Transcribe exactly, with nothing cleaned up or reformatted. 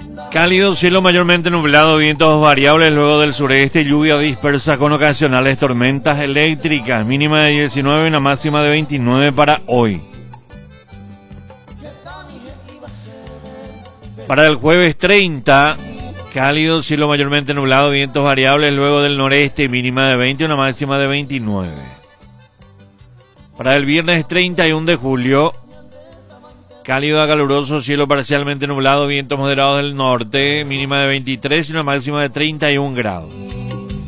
Cálido, cielo mayormente nublado, vientos variables, luego del sureste, lluvia dispersa con ocasionales tormentas eléctricas, mínima de diecinueve y una máxima de veintinueve para hoy. Para el jueves treinta, cálido, cielo mayormente nublado, vientos variables, luego del noreste, mínima de veinte y una máxima de veintinueve. Para el viernes treinta y uno de julio, cálido a caluroso, cielo parcialmente nublado, vientos moderados del norte, mínima de veintitrés y una máxima de treinta y un grados.